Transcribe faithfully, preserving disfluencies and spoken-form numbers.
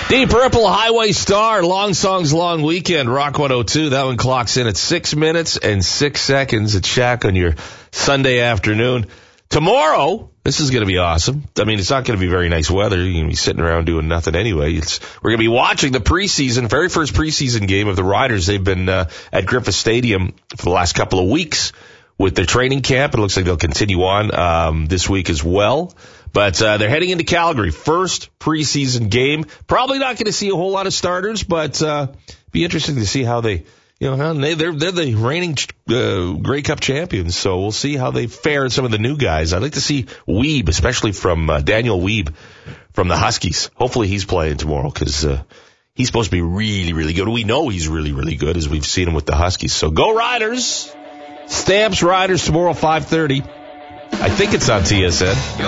Deep Purple, Highway Star, Long Songs, Long Weekend, Rock one oh two. That one clocks in at six minutes and six seconds at Shaq on your Sunday afternoon. Tomorrow, this is going to be awesome. I mean, it's not going to be very nice weather. You're going to be sitting around doing nothing anyway. It's, we're going to be watching the preseason, very first preseason game of the Riders. They've been uh, at Griffith Stadium for the last couple of weeks with their training camp. It looks like they'll continue on um, this week as well. But uh, they're heading into Calgary. First preseason game. Probably not going to see a whole lot of starters, but uh, be interesting to see how they, you know, they, they're they're the reigning uh, Grey Cup champions. So we'll see how they fare in some of the new guys. I'd like to see Weeb, especially from uh, Daniel Weeb from the Huskies. Hopefully he's playing tomorrow because uh, he's supposed to be really, really good. We know he's really, really good as we've seen him with the Huskies. So go Riders! Stamps Riders tomorrow, five thirty. I think it's on T S N.